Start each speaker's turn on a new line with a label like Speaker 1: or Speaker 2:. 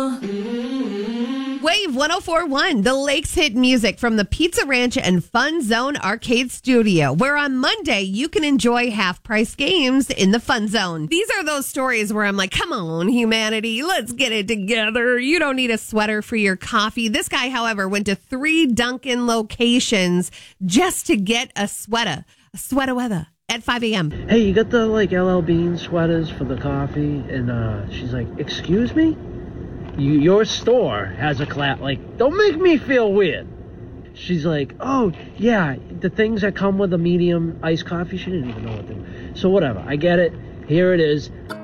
Speaker 1: Wave 104.1, the Lakes hit music from the Pizza Ranch and Fun Zone Arcade Studio, where on Monday you can enjoy half-price games in the Fun Zone. These are those stories where I'm like, come on, humanity, let's get it together. You don't need a sweater for your coffee. This guy, however, went to 3 Dunkin' locations just to get a sweater weather. At 5 a.m.
Speaker 2: Hey, you got the LL Bean sweaters for the coffee? And she's like, excuse me? Your store has a don't make me feel weird. She's like, oh, yeah, the things that come with a medium iced coffee. She didn't even know what they were. So whatever, I get it. Here it is.